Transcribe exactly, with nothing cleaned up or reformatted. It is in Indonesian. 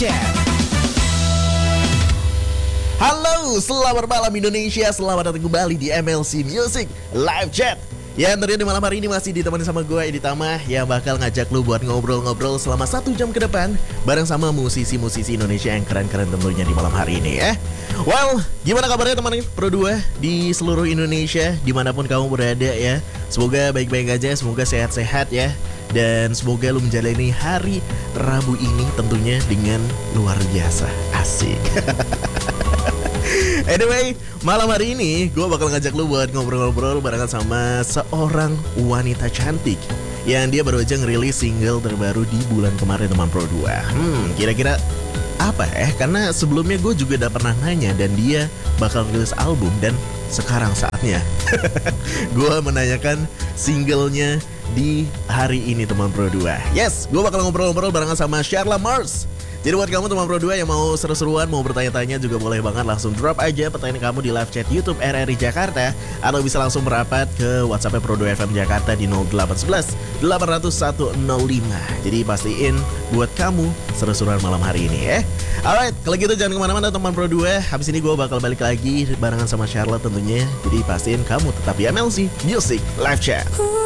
Chat. Halo, selamat malam Indonesia. Selamat datang kembali di M L C Music Live Chat. Ya, tentunya di malam hari ini masih ditemani sama gue, Edi Tama, yang bakal ngajak lu buat ngobrol-ngobrol selama satu jam ke depan bareng sama musisi-musisi Indonesia yang keren-keren tentunya di malam hari ini ya. Well, gimana kabarnya teman Pro dua di seluruh Indonesia, dimanapun kamu berada ya. Semoga baik-baik aja, semoga sehat-sehat ya. Dan semoga lu menjalani hari Rabu ini tentunya dengan luar biasa. Asik. Anyway, malam hari ini gue bakal ngajak lu buat ngobrol-ngobrol barengan sama seorang wanita cantik yang dia baru aja ngerilis single terbaru di bulan kemarin teman Pro dua. Hmm, kira-kira apa ya? Karena sebelumnya gue juga udah pernah nanya dan dia bakal rilis album dan sekarang saatnya gue menanyakan singlenya di hari ini teman Pro dua. Yes, gue bakal ngobrol-ngobrol barengan sama Sharla Mars. Jadi buat kamu teman Pro dua yang mau seru-seruan, mau bertanya-tanya juga boleh banget langsung drop aja pertanyaan kamu di live chat YouTube R R I Jakarta, atau bisa langsung merapat ke WhatsApp Pro dua F M Jakarta di nol delapan satu satu delapan nol satu nol lima. Jadi pastiin buat kamu seru-seruan malam hari ini ya. Alright, kalau gitu jangan kemana-mana teman Pro dua. Habis ini gue bakal balik lagi barengan sama Charlotte tentunya. Jadi pastiin kamu tetap di M L C Music Live Chat.